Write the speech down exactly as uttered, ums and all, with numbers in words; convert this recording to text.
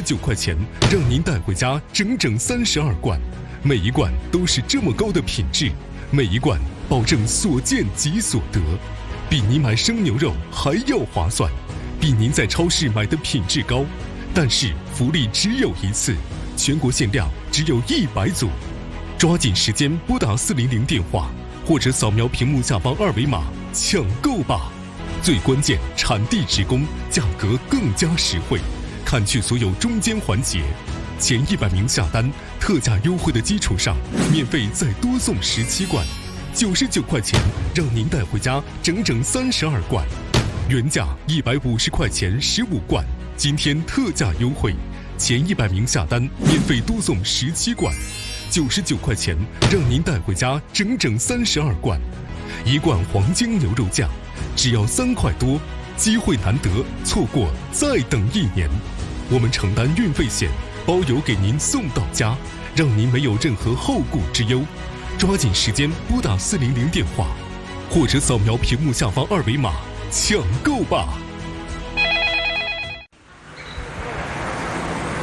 九块钱，让您带回家整整三十二罐，每一罐都是这么高的品质，每一罐保证所见即所得，比您买生牛肉还要划算，比您在超市买的品质高。但是福利只有一次，全国限量只有一百组，抓紧时间拨打四零零电话，或者扫描屏幕下方二维码抢购吧。最关键，产地直供，价格更加实惠，砍去所有中间环节。前一百名下单，特价优惠的基础上，免费再多送十七罐，九十九块钱让您带回家整整三十二罐，原价一百五十块钱十五罐，今天特价优惠，前一百名下单免费多送十七罐，九十九块钱让您带回家整整三十二罐，一罐黄金牛肉酱只要三块多，机会难得，错过再等一年。我们承担运费险，包邮给您送到家，让您没有任何后顾之忧。抓紧时间拨打四零零电话，或者扫描屏幕下方二维码抢购吧。